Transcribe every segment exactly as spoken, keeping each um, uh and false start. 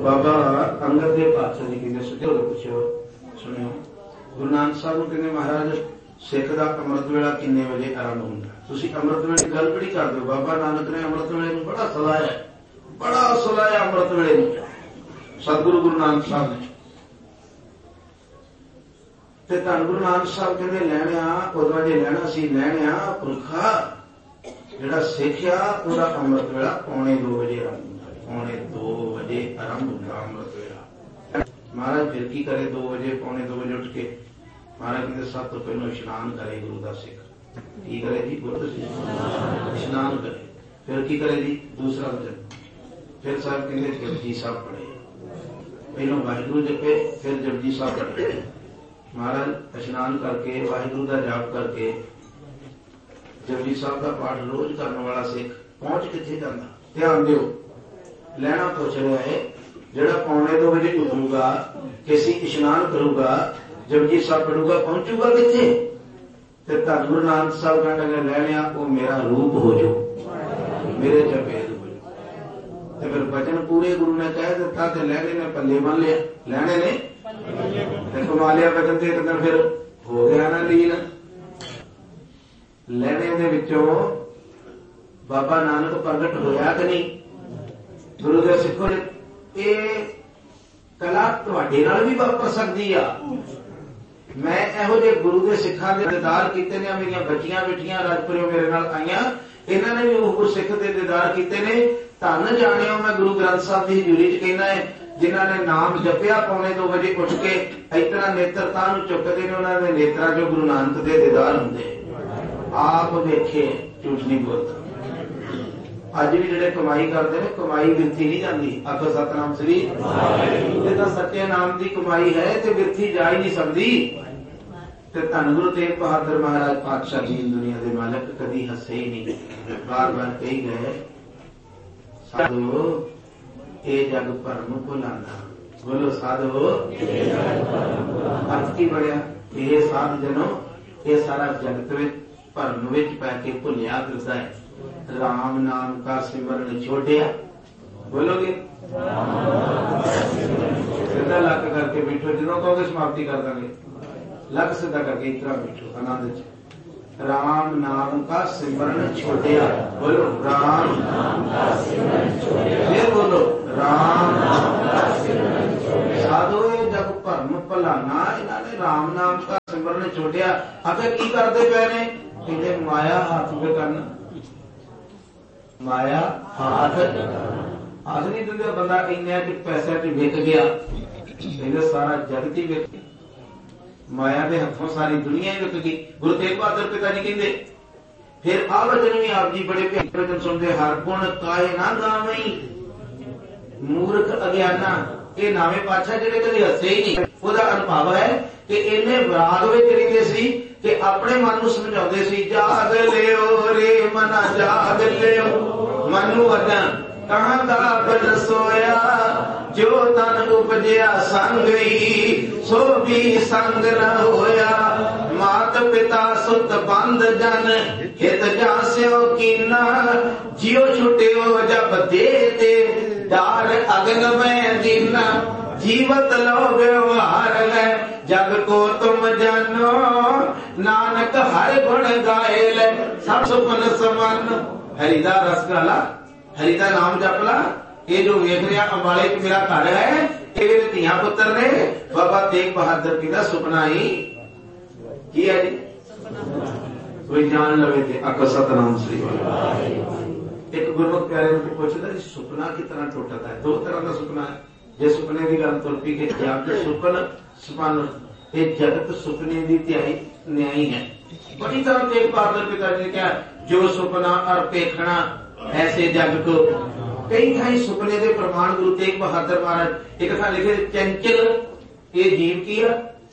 बाबा अंगद देव पातशाह जी कहते सुधो पुछो सुनियो गुरु नानक साहब को कहते महाराज सिख का अमृत वेला किन्ने बजे आरंभ होंगे तुसी अमृत वेले की गल बड़ी कर दो बाबा नानक ने अमृत वेले नूं बड़ा सलाया बड़ा सलाया अमृत वेले नूं सतगुरु गुरु नानक साहब ने ते धन गुरु नानक साहब कहते लैणिया उदों जे लैना सी लैणिया पुरखा जिहड़ा सिखिया उहदा अमृत वेला पौने दो बजे आरंभ होंदा पौने दो बजे आरंभ होंदा अमृत वेला महाराज फिर की करे दो बजे पौने दो बजे उठ के महाराज कहते सब तो पहले इशनान करे गुरु का सिख की करे जी गुरु इशनान करे फिर की करे जी दूसरा वचन फिर साहब कहते जपजी साहब पढ़े पहलों वाहिगुरु जपे फिर जपजी साहब पढ़े महाराज इशनान करके वाहिगुरु का जाप करके जपजी साहब का पाठ रोज करने वाला सिख पहुंच किथे जाता ध्यान दो लैना पुछ रहा है जिहड़ा पौने दो बजे उठूगा किसी इशनान करूगा जपजी साहब पढ़ूगा पहुंचूगा किथे ते धन गुरु नानक साहब कहने लैनिया वो मेरा रूप हो जो मेरे चपेद हो जो ते फिर वचन पूरे गुरु ने कह दिता ते लैने ने पल्ले बन लिया लैने ने ते कमा लिया वचन ते एक दिन फिर हो गया ना लीन लैने दे विचों बाबा नानक प्रगट होया कि नहीं गुरु दे सिखो ये कला तुहाडे नाल भी वापर सकदी आ मैं इहो जे गुरु के सिखा के दीदार किते ने मेरिया बच्चियां बेटियां राजपुरियों मेरे नाल आईयां इन्हां ने भी वो गुरसिख के दीदार किते ने धन जाणियो मैं गुरु ग्रंथ साहब की हजूरी च कहना है जिन्हां ने नाम जपिया पौने दो बजे उठ के इतना नेत्रता नूं चुकदे ने उन्हां दे नेत्रा जो गुरु नानक दे दीदार हुंदे आप वेखे झूठ नहीं बोलता अज भी जिहड़े कमाई करते हैं कमाई बिरथी नहीं जाती आखो सतनाम श्री ये तो सच्चे नाम की कमाई है तो बिरथी जा ही नहीं सकती ते धन गुरु तेग बहादुर महाराज पातशाह जी दुनिया के मालक कभी हसे ही नहीं बार बार कही गए साधो ये जग भरम भुलाना बोलो साधो अर्थ की बढ़िया ये साध जनो ये सारा जगत भरम विच पै के भुलिया फिरदा है राम नाम का सिमरन छोड़िया बोलोगे सीधा लक करके बैठो जो कहोगे समाप्ति कर देंगे लक सीधा करके इतना बैठो आनंद च राम नाम का सिमरन छोड़िया बोलो राम नाम का सिमरन छोड़िया फिर बोलो राम नाम का सिमरन छोड़िया साधो जब भरम भुलाना इन्होंने राम नाम का सिमरन छोड़िया आखिर की करते पे ने कहते माया हाथ में करना माया हाथ हाथ नहीं दिंदे बंदा इन्ने पैसे च विक गया कहते सारा जगत ही विक माया के हथों सारी दुनिया ही विक गई गुरु तेग बहादुर पिता जी कहते फिर आ वचन भी आप जी बड़े प्यारे वचन सुनते हर गुण काहे ना गावई मूर्ख अज्ञाना ये नावे पातशाह जिहड़े कभी हसे ही नहीं ਉਹਦਾ ਅਨੁਭਵ है कि इन्ने विराग विच रहिंदे सी कि अपने मन नूं समझाउंदे सी जाग लियो रे मना जाग लियो मनु वदन कहां दा बन सोया जो तन उपजया संग सो भी संग न होया मात पिता सुत बंद जन हित जास्यो कीना जियो छुट्यो जब दे ते डार अगन में दीना जीवत लो व्यवहार है जग को तुम जानो नानक हर गुण गाए ले सब सुपन समान हरिदा रस गाला हरिदा नाम जपला ये जो वेख रहा अंबाले च मेरा घर है ये मेरे धिया पुत्र ने बाबा तेग बहादुर जी का सुपना ही की है जी कोई जान लवे थे अक सतनाम श्री एक गुरमुख प्यारे ने पूछता सुपना कितना टूटता है दो तरह का सुपना है जे सुपने की गल तुर पी के सुपन सुपन ये जगत सुपने की त्याई न्यायी है बड़ी तरह तेग बहादुर पिताजी ने क्या जो सुपना और पेखना ऐसे जग को कई थाई सुपने के प्रमाण गुरु तेग बहादुर महाराज एक था लिखे चंचल ये जीव की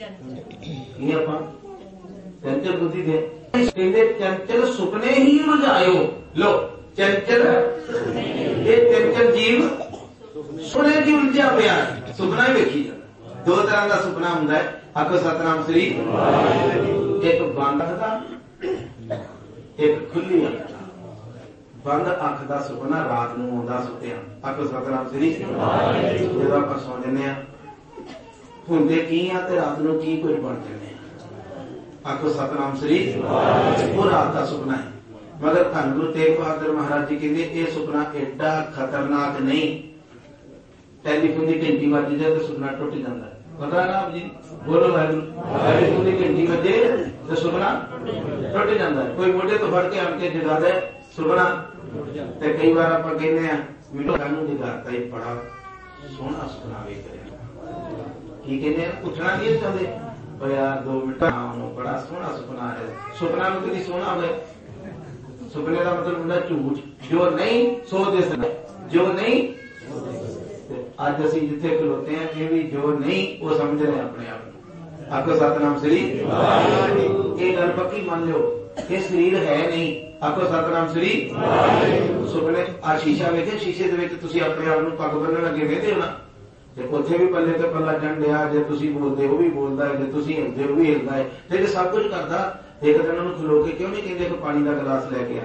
है चंचल बुद्धि दे चंचल सुपने ही रुझायो लो चंचल ये चंचल जीव सुपने की उलझा पिया सुपना ही वेखी जाता दो तरह का सुपना होंगे आखो सतनाम श्री एक बंद अखा एक खुली अखा बंद अख का सुपना रात नूं आउंदा सुत्तिया। आखो सतनाम श्री। जदों आपां सौ जन्ने हुंदे की आ ते रात नूं की कुछ बन जन्ने। आखो सतनाम श्री। वो रात का सुपना है, मगर धन गुरु तेग बहादुर महाराज जी कहते यह सुपना एडा खतरनाक नहीं। टेलीफोन की घंटी बज जाए तो सुपना टुट जाता है। पता है ना आप जी, बोलो वाहिगुरू। टेलीफोन की घंटी बजे तो सुपना टुट जाता है। कोई मोढे तो फड़ के आन के जगा दे सुपना। ते कई बार आप कहने मैनू कानू जगाता ही बड़ा सोहना सुपना वेख रहा की कहने उठना नहीं चाहते पर यार दो मिनट बड़ा सोहना सुपना है। सुपना में कभी सोहना हो सुपने का मतलब होता झूठ। जो नहीं सो दिस जो नहीं अज असी जिथे खलोते हैं ये भी जो नहीं वो समझ रहे अपने आप को। आपको सतनाम श्री। ये गल पक्की मान लो ये शरीर है नहीं। आपको सतनाम श्री। सुपने आ शीशा वेखे शीशे के अपने आप को पग बन्नण लगे वेखदे हो ना उत्थे भी पल्ले ते पल्ला चढ़ लिया। जे तुसीं बोलदे वो भी बोलदा है, जे तुसीं हिलदे वो भी हिलदा है, ते सब कुछ करदा। एक दिन उन्होंने खलो के क्यों नहीं कहते पानी का गिलास लैके आ।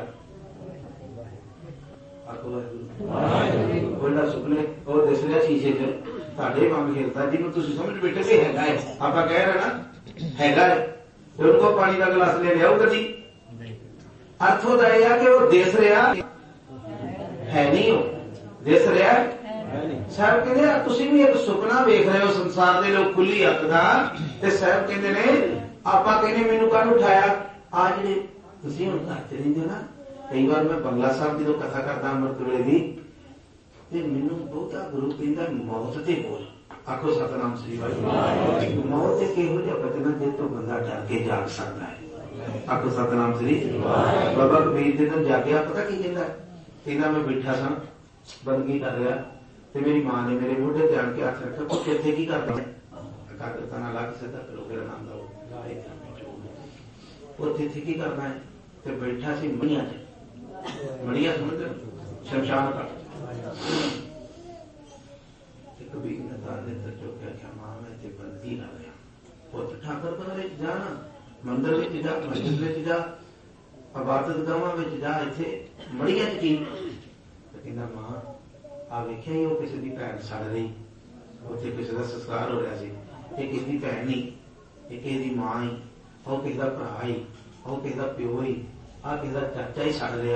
बड़ा सुपने वो दिस रहा शीशे च तुहाडे वांग हिलदा जिन्हों तुसीं समझ बैठे कि हैगा है। आपां कह रहे ना हैगा है ते उनको पानी का गिलास ले लियाओ कदी। अर्थ होता है कि वो दिस रहा है नहीं, हो दिस रहा साहब कहते तुसीं भी एक सुपना वेख रहे हो संसार के लोग खुली अख का। साहब कहते ने आपां कहने मैनू कल उठाया आ जिहड़े तुसीं हुण घर च रहिंदे ना। कई बार मैं बंगला साहब जो कथा करता अमृत वेले दी ते मैनू बहुता गुरु कहंदा मौत ते बोल। आखो सतनाम श्री वाहिगुरू। मौत एक इहो जिहा बचना जिस तो बंदा डर के जाग सकता है। आखो सतनाम श्री। बाबा कबीर जी तो जागया पता की कहंदा कहंदा मैं बैठा सा बंदगी कर रहा ते मेरी मां ने मेरे मोढे ते आण के हथ रखा पुੱਤ इत्थे की करदा है। एकाग्रता नाल लग सिद्धा करो फिर आनंद आओ। उत्थे इत्थे की करना है ते बैठा सी मणिया च। मणिया समझदे शमशान घाट। कबीर ने दाल दे अंदर चुक के मां मैं ते बंदगी कर रहा पुੱਤ ठाकर घर विच जा ना मंदिर विच जा मस्जिद विच जा इबादत गावां विच जा इत्थे मणिया च की कहंदा मां आ वेखिया ही वो किसी की भैन सड़ रही उत्थे किसी का संस्कार हो रहा सी। ये किसी की भैन नहीं ये किसी की मां ही वो किसी का भरा ही वो किसी का प्यो ही आ किसी का चाचा ही सड़ रहा।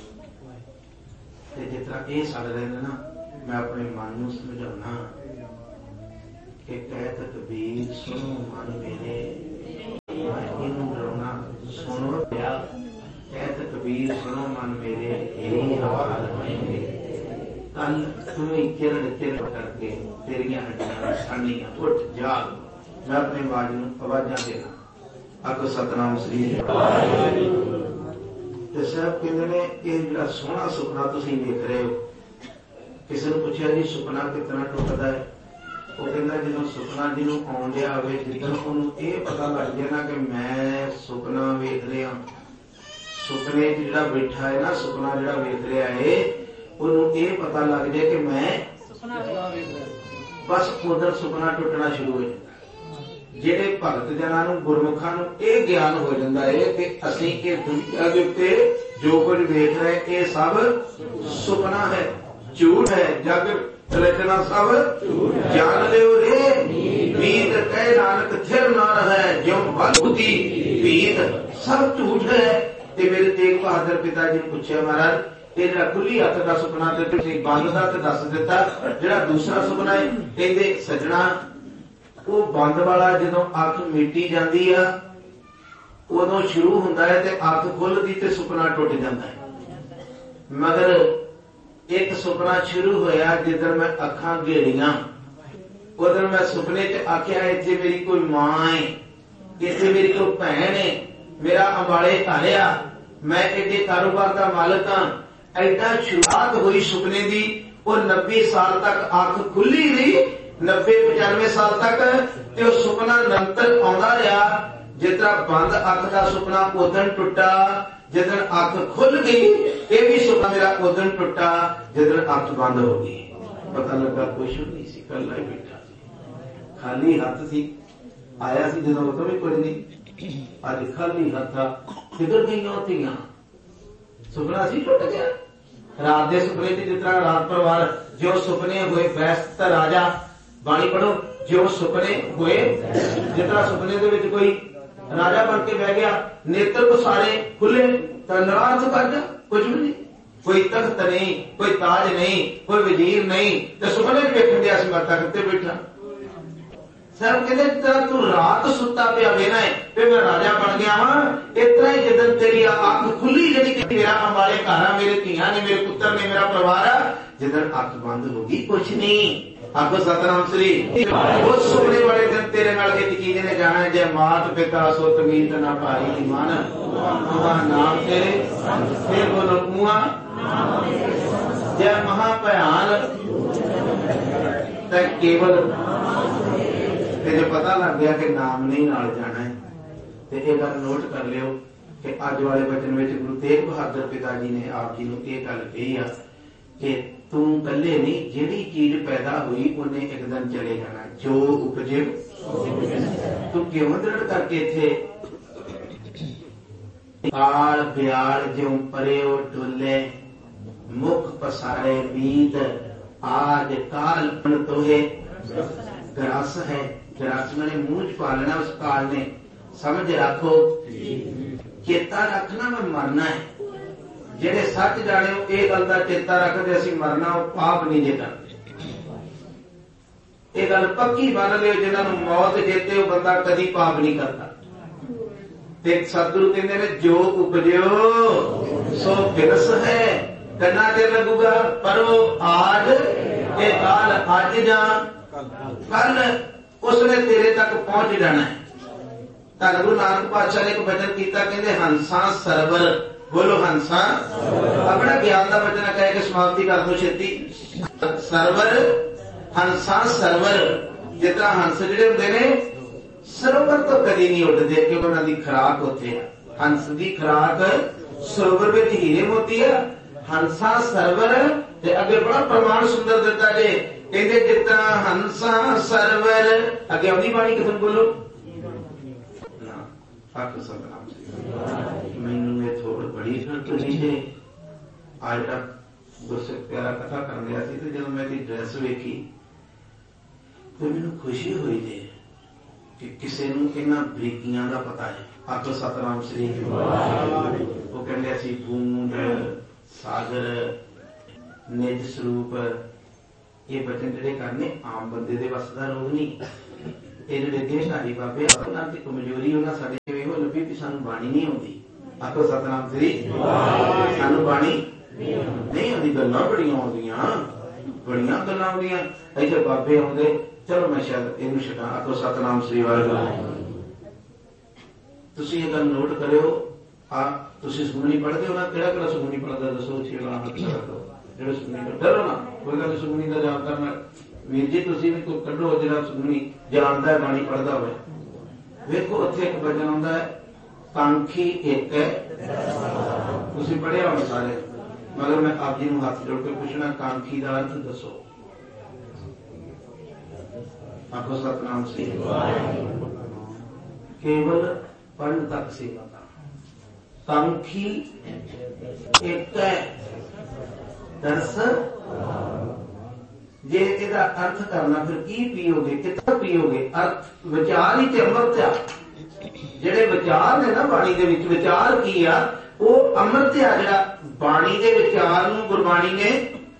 जिस तरह ये सड़ रहे हैं ना मैं अपने मन को समझाना कि कहत कबीर सुनो मन मेरे इनू डराउना सुनो पिया। कहत कबीर सुनो मन मेरे यही हाल है कल तुम्हें किरण किरण करके तेरिया हड्डियां सड़नियां उठ जाग। मैं अपने आवाज नूं आवाजा देना। आखो सतनाम श्री। ते साहब कहंदे ने ये जिहड़ा सोहना सुपना तुसीं वेख रहे हो। किसी ने पूछा जी सुपना कितना टुटदा है। वो कहंदा जदों सुपना जिन्हों आउण दिया होवे जिद्दन उहनूं ये पता लग जाए ना कि मैं सुपना वेख रहा। सुपने जिहड़ा बैठा है ना सुपना जिहड़ा वेख रहा है उन्होंने ये पता लग जाए कि मैं बस उधर सुपना टुटना शुरू हो जाता। जेडे भगत जना गुरमुखा यह ज्ञान हो जाता है कि असी ये दुनिया के उत्ते जो कुछ देख रहे ये सब सुपना है झूठ है। जग रचना सब जान लियो रे मीत कह नानक थिर ना रहे ज्यों बलबुद्धि भीत सब झूठ है। ते मेरे तेग बहादुर पिता जी ने पूछा महाराज तेरा खुली अख का सुपना बंद का दस दिता जो दूसरा सुपना है कहते सजना वो बंद वाला जो अख मिटी जाती है उदों शुरू होंदा है ते अख खुलदी ते सुपना टुट जाता है। मगर एक सुपना शुरू होया जिधर मैं अखा घेड़िया उधर मैं सुपने च आख्या इत्थे मेरी कोई मां है इत्थे मेरी कोई भैन है मेरा अंबाले घालिया मैं एडे कारोबार का मालिक हाँ। ऐसा शुरुआत हुई सुपने की वो नब्बे साल तक अख खुली रही नब्बे पचानवे साल तक ते सुपना निरंतर आउंदा रहा। जितना बंद अख का सुपना उदन टुटा जिदन अख खुल गई ये भी सुपना मेरा उदन टुटा जिदन अख बंद हो गई। पता लगा कुछ नहीं सी कल ही बैठा खाली हाथ सी आया सी जो उदों भी कुछ नहीं अज खाली हाथ था किधर गई थियां सुपना सी टुट गया। रात के सुपने की जिस तरह रात परिवार जो सुपने हुए बैस्त राजा बाणी पढ़ो जो सुपने हुए जिस तरह सुपने के विच कोई राजा बन के बह गया नेत्र को सारे खुले तो नाराज कर जा कुछ भी नहीं कोई तख्त नहीं कोई ताज नहीं कोई वजीर नहीं तो सुपने में वेखन दिया मैं तख्त ते बैठा सर कहते तेरा तू रात सुता पिया वेना है फिर मैं राजा बन गया हाँ इतना ही जिदन तेरी अख खुली जी कि मेरा अंबाले घर आ मेरे धियां ने मेरे पुत्र ने मेरा परिवार आ जिदन अख बंद होगी कुछ नहीं आखो सतनाम श्री उस सुपने वाले दिन तेरे नाल एक चीज ने जाना है जय मात पिता सुत मीत ना भाई मन नाम तेरे फिर बोलो कुआ जय महाभयान केवल जो पता लग गया कि नाम नहीं नाल जाना है तो यह गल नोट कर लियो कि अज वाले वचन में गुरु तेग बहादुर पिता जी ने आप जी को यह गल कही आ कि तू कल्ले नहीं जिहड़ी चीज पैदा हुई उन्हें एक दिन चले जाना जो उपजे तू क्यों दृढ़ करके थे काल ब्याल ज्यों परे डोले मुख पसारे बीत आज काल तोहे ग्रास है ग्रास मैंने मुंह च पालना उस काल ने समझ रखो चेता रखना मैं मरना है जेडे सच जाने ये गल का चेता रखते असी मरना वो पाप नहीं जे करते ये गल पक्की बन लियो जिन्होंने मौत जेते वो बंदा कदी पाप नहीं करता ते सतगुरु कहते ने जो उपजो सो फिरस है करना देर लगूगा पर वो आज ये काल अज जा कल उसने तेरे तक पहुंच जाना है धन गुरु नानक पातशाह ने एक वचन किया कहते हंसा सरवर बोलो हंसा अपना ज्ञान का वचन कह के समाप्ति कर दो छेती सरवर हंसा सरवर जितना हंस जिहड़े हुंदे ने सरोवर तो कदी नहीं उड़ते क्योंकि उन्होंने खुराक उत्थे हंस की खुराक सरोवर में हीरे मोती है हंसा सरवर ते अगे बड़ा प्रमाण सुंदर दिता जे कहते जितना हंसा सरवर अगे आउंदी बाणी कितन बोलो मैनू थोड़ी बड़ी फिर नीचे आज तक गुरसिख प्यारा कथा कर गया तो जब मैं ड्रेस वेखी तो मैनू खुशी हुई जे कि किसी नूं इन्हां बरीकियां दा पता है आखो सतनाम श्री वो कहंदे असीं बूंद सागर निज स्वरूप ये वचन जिहड़े करने आम बंदे दे वस दा रोग नहीं ये जिहड़े देशधारी बाबे उन्हां दी कमजोरी उन्हां साडे इहो लभी कि सानूं बाणी नहीं आउंदी आखो सतनाम श्री सानूं बाणी नहीं आउंदी गल्लां बड़ियां आउंदियां बड़ियां गल्लां आउंदियां इत्थे बाबे आउंदे चलो मैं शायद इनू छड्डां आखो सतनाम श्री वाहिगुरू तुसीं ये गल नोट करियो आ तुसीं सुखमनी पढ़दे हो ना किहड़ा किहड़ा सुखमनी पढ़दा दसो छेड़ा हत्थ रखो जेड़ा सुखमनी डरो ना कोई गल सुखमनी दा जाप करना वीर जी तुसीं भी कोई कढो जेड़ा सुखमनी जानदा है बाणी पढ़दा होवे वेखो उत्थे एक वचन आउंदा है कांखी एक है तुसीं पढ़िया होना सारे मगर मैं आप जी नूं हत्थ जोड़ के पुछना कांखी दा अर्थ दसो आखो सतनाम श्री केवल पढ़ तक सीमा कांखी एक है दर्श जे इसका अर्थ करना फिर की पियोगे कितना पियोगे अर्थ विचार ही ते अमृत आ जेडे विचार ने ना बाणी दे विच विचार की आ वो अमृत आ जेड़ा बाणी दे विचार नूं गुरबाणी ने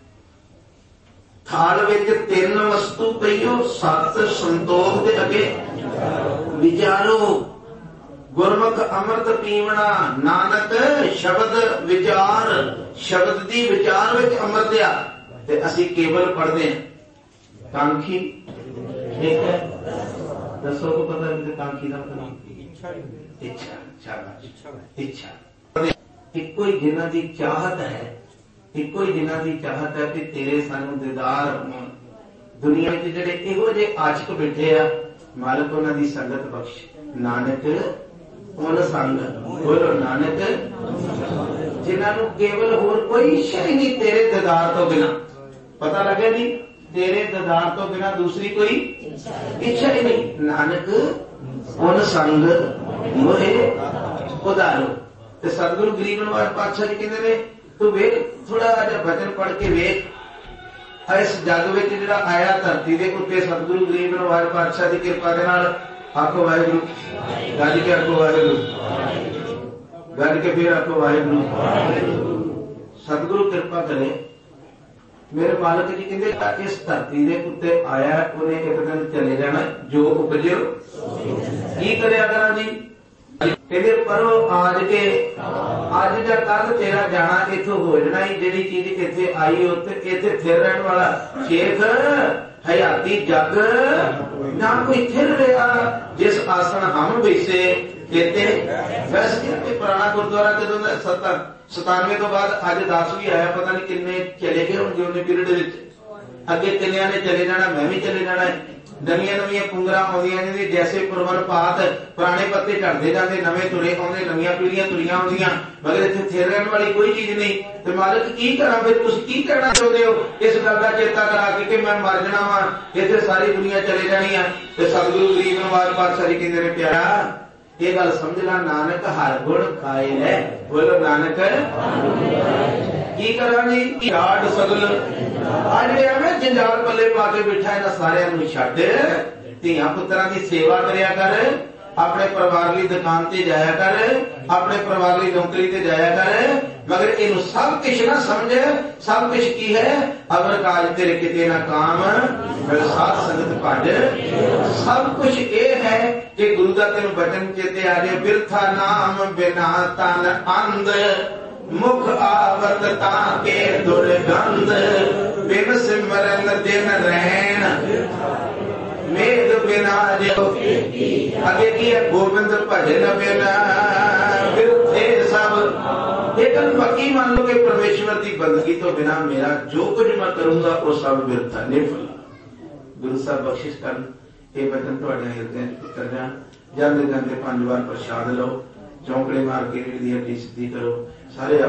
थाल विच तीन वस्तु पईओ सत संतोख दे अगे विचारो गुरमुख अमृत पीवना नानक शब्द विचार शब्द दी विचार विच अमृत आ ते असी केवल पढ़ते हैं कांखी एक है दसो को पता है कांखी का मतलब इच्छा शाबाश इच्छा इको ही जिन्हां दी चाहत है इको ही जिन्हां दी चाहत है कि तेरे सानू दीदार दुनिया च जिहड़े इहो जे आशिक बैठे आ मालक उन्हां दी संगत बख्श नानक उन संग बोलो नानक जिन्हां नू केवल होर कोई इच्छा ही नहीं तेरे दीदार तो बिना पता लगे नहीं तेरे दीदार तो बिना दूसरी कोई इच्छा ही नहीं नानक उन संग मोहे उदारो ते सतगुरु गरीब नवाज पातशाह जी कहते ने तू वेख थोड़ा जिहा वचन पढ़ के वेख, इस जग में जिहड़ा आया धरती के उत्ते सतगुरु गरीब नवाज पातशाह की कृपा के नाल आखो वाहिगुरू, गज के आखो वाहिगुरू, गज के फिर आखो वाहिगुरू। सतगुरु कृपा करे। मेरे मालिक जी कहते इस धरती के उत्ते आया, उन्हें एक दिन चले जाना, जो उपजो की करिया करा जी। कहते परो आज के अज का कल तेरा जाना इथों हो जाना ही, जिहड़ी चीज इत्थे आई उत्ते इत्थे फिर रहने वाला शेख हयाती जग ना कोई थिर रहा। जिस आसन हम बैसे कहते वैसे पुराना गुरुद्वारा जदों दा सत्तर सतानवे तो बाद अज दस भी आया, पता नहीं किन्ने चले गए होंगे उन्हें पीरियड विच। अगे किन्नियां ने चले जाना, मैं भी चले जाना है। नवीं नवीं पुंगरा आउंदियां ने, जैसे पुरवन पात पुराने पत्ते झड़ते जाते, नवे तुरे आउंदे, नवीं पीढ़ियां तुरियां आउंदियां, मगर इत्थे थिर रहण वाली कोई चीज नहीं। ते मालिक की करा फिर, तुसीं की कहना चाहुंदे हो इस गल दा चेता करा के कि मैं मर जाना वा, इत्थे सारी दुनिया चले जानी है। ते सतगुरु गरीब नवाज पातशाह जी कहंदे ने प्यारा ये गल समझ ला, नानक हर गुण खाए है। बोलो नानक की करा जी राड सगल आज एवं जंजाल पल्ले पा के बैठा, इन्हां सारियां नूं छड्ड, धीआं पुत्रां दी सेवा करिया कर, अपने परिवार ली दुकान ते जाया कर, अपने परिवार ली नौकरी ते जाया कर, मगर इनू सब कुछ ना समझ। सब कुछ की है अवर काज तेरे किते ना काम, साध संगत भज। सब कुछ ये है कि गुरु का तेन वचन चेते आ जाए, बिरथा नाम बिना तन अंध, मुख आवत ताके दुर्गंध, बिन सिमरन दिन रैन मेद बिना जो। आगे की है गोविंद भजन बिना बिरथे सब। एक पक्की मान लो कि परमेश्वर की बंदगी तो बिना मेरा जो कुछ मैं करूंगा वो सब बिरथा निफल। गुरु साहब बख्शिश कर ये वचन तुहाडे हिरदे उतर जाण। जाते जाते पंज बार प्रसाद लो, चौंकड़े मार के रीढ़ दी हड्डी सीधी करो। सारे